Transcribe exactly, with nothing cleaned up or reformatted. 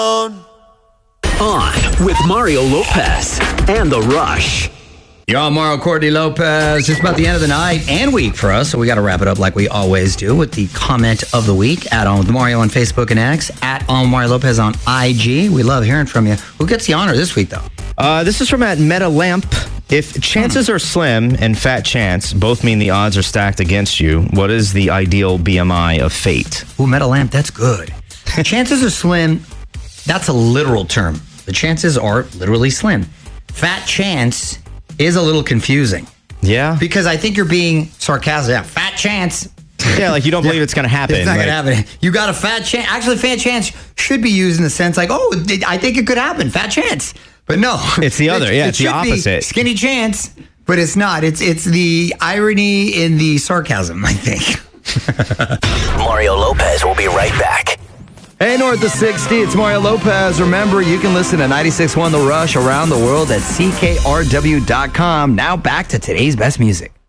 On with Mario Lopez and The Rush. Y'all, Mario Courtney Lopez. It's about the end of the night and week for us, so we got to wrap it up like we always do with the comment of the week. At On with Mario on Facebook and X. At On Mario Lopez on I G. We love hearing from you. Who gets the honor this week, though? Uh, this is from at Meta Lamp. If chances are slim and fat chance both mean the odds are stacked against you, what is the ideal B M I of fate? Ooh, Meta Lamp, that's good. Chances are slim. That's a literal term. The chances are literally slim. Fat chance is a little confusing. Yeah. Because I think you're being sarcastic. Yeah, fat chance. Yeah, like you don't believe it's going to happen. It's not like, going to happen. You got a fat chance. Actually, fat chance should be used in the sense like, oh, I think it could happen. Fat chance. But no. It's the other. It, yeah, it it's the opposite. Skinny chance, but it's not. It's, it's the irony in the sarcasm, I think. Mario Lopez will be right back. Hey, North of sixty, it's Mario Lopez. Remember, you can listen to ninety-six point one The Rush around the world at C K R W dot com. Now back to today's best music.